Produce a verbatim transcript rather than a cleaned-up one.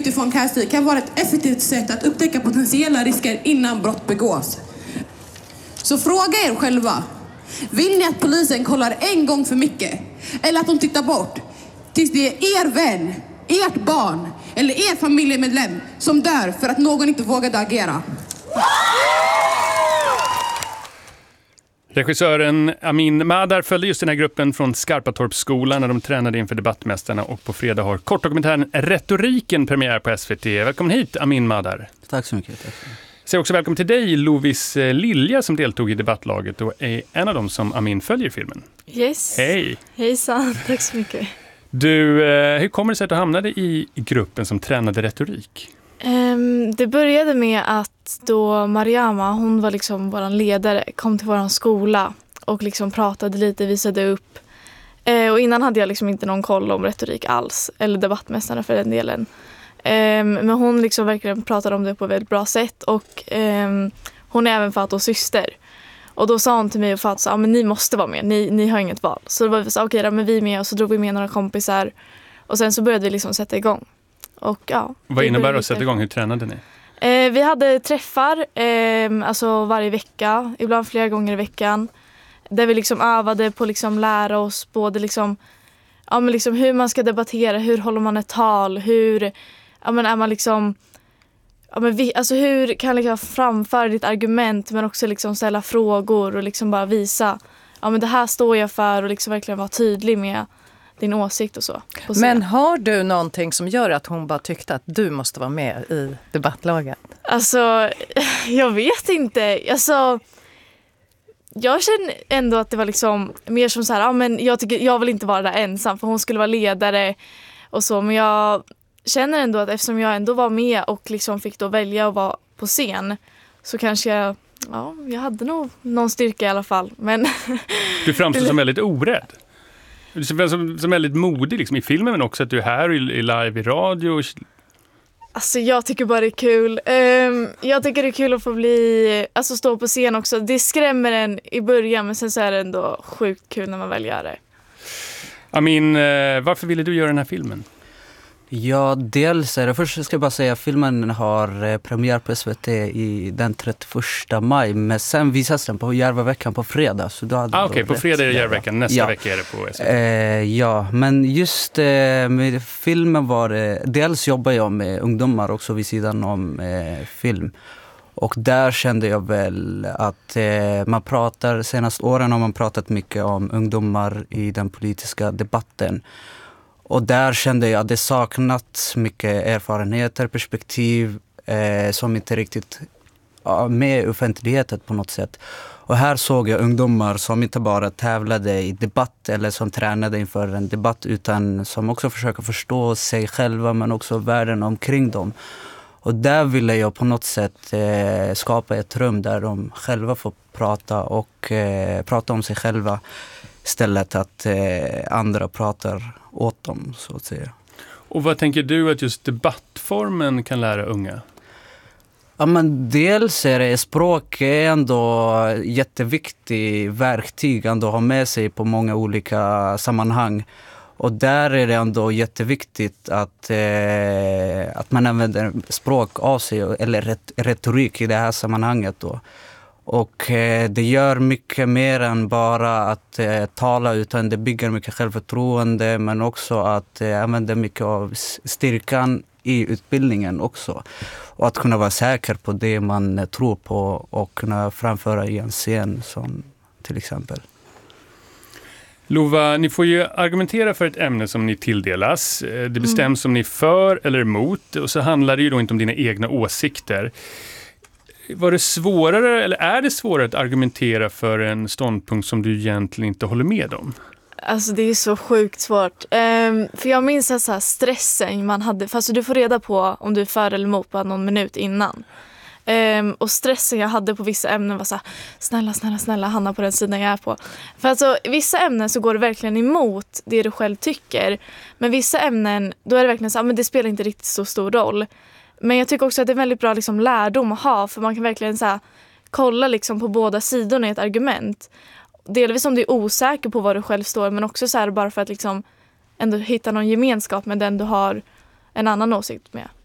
utifrån kallstil kan vara ett effektivt sätt att upptäcka potentiella risker innan brott begås. Så fråga er själva. Vill ni att polisen kollar en gång för mycket? Eller att de tittar bort tills det är er vän, ert barn eller er familjemedlem som dör för att någon inte vågade agera? Regissören Amin Madar följde just den här gruppen från Skarpatorpsskolan när de tränade inför Debattmästarna, och på fredag har kortdokumentären Retoriken premiär på S V T. Välkommen hit, Amin Madar. Tack så mycket. Tack. Säg också välkommen till dig, Lovis Lilja, som deltog i debattlaget och är en av dem som Amin följer i filmen. Yes. Hej. Hejsan, tack så mycket. Du, hur kommer det sig att du hamnade i gruppen som tränade retorik? Um, det började med att då Mariama, hon var liksom vår ledare, kom till vår skola och liksom pratade lite, visade upp. Uh, och innan hade jag liksom inte någon koll om retorik alls, eller debattmästarna för den delen. Um, men hon liksom verkligen pratade om det på ett väldigt bra sätt, och um, hon är även Fatos syster. Och då sa hon till mig och Fato, ja men ni måste vara med, ni, ni har inget val. Så då var vi så okej, okay, men vi är med, och så drog vi med några kompisar. Och sen så började vi liksom sätta igång. Och, ja, vad innebär det att sätta igång? Hur tränade ni? Eh, vi hade träffar eh, alltså varje vecka, ibland flera gånger i veckan. Där vi liksom övade på liksom lära oss både liksom, ja, men liksom hur man ska debattera, hur håller man ett tal, hur ja, men är man liksom, ja, men vi, alltså hur kan liksom framföra ditt argument, men också liksom ställa frågor och liksom bara visa, ja men det här står jag för, och liksom verkligen vara tydlig med din åsikt och så. Men har du någonting som gör att hon bara tyckte att du måste vara med i debattlaget? Alltså, jag vet inte. Alltså, jag känner ändå att det var liksom mer som så här, ja men jag tycker jag vill inte vara där ensam, för hon skulle vara ledare och så, men jag känner ändå att eftersom jag ändå var med och liksom fick då välja att vara på scen, så kanske jag, ja, jag hade nog någon styrka i alla fall, men du framstår som väldigt orädd. Du som, som, som väldigt modig liksom, i filmen, men också att du är här i, i live i radio. Alltså jag tycker bara det är kul. Um, jag tycker det är kul att få bli, alltså stå på scen också. Det skrämmer en i början, men sen så är det ändå sjukt kul när man väl gör det. Amin, varför ville du göra den här filmen? Ja, dels är det, först ska jag bara säga att filmen har premiär på S V T i den trettioförsta maj, men sen visas den på Järvaveckan på fredag. Så då hade ah, okej, okay. På fredag är det Järvaveckan, nästa ja. vecka är det på S V T. Eh, ja, men just eh, med filmen var det, dels jobbar jag med ungdomar också vid sidan om eh, film. Och där kände jag väl att eh, man pratar, senaste åren har man pratat mycket om ungdomar i den politiska debatten. Och där kände jag att det saknats mycket erfarenheter, perspektiv eh, som inte riktigt ja, med offentligheten på något sätt. Och här såg jag ungdomar som inte bara tävlade i debatt eller som tränade inför en debatt, utan som också försöker förstå sig själva men också världen omkring dem. Och där ville jag på något sätt eh, skapa ett rum där de själva får prata och eh, prata om sig själva istället att eh, andra pratar åt dem, så att säga. Och vad tänker du att just debattformen kan lära unga? Ja, men dels är det språk är ändå jätteviktigt verktyg ändå att ha med sig på många olika sammanhang. Och där är det ändå jätteviktigt att, eh, att man använder språk av sig, eller ret- retorik i det här sammanhanget då. Och eh, det gör mycket mer än bara att eh, tala, utan det bygger mycket självförtroende, men också att eh, använda mycket av styrkan i utbildningen också. Och att kunna vara säker på det man eh, tror på och kunna framföra i en scen som till exempel. Lova, ni får ju argumentera för ett ämne som ni tilldelas. Det bestäms mm. om ni är för eller emot, och så handlar det ju då inte om dina egna åsikter. Var det svårare, eller är det svårare att argumentera för en ståndpunkt som du egentligen inte håller med om? Alltså det är så sjukt svårt. Um, för jag minns att så här stressen man hade, fast du får reda på om du är för eller emot bara någon minut innan. Um, och stressen jag hade på vissa ämnen var så här, snälla, snälla, snälla, hamna på den sidan jag är på. För alltså, vissa ämnen så går det verkligen emot det du själv tycker. Men vissa ämnen, då är det verkligen så här, men det spelar inte riktigt så stor roll. Men jag tycker också att det är väldigt bra liksom, lärdom att ha. För man kan verkligen så här, kolla liksom, på båda sidorna i ett argument. Delvis om du är osäker på vad du själv står, men också så här, bara för att liksom, ändå hitta någon gemenskap med den du har en annan åsikt med.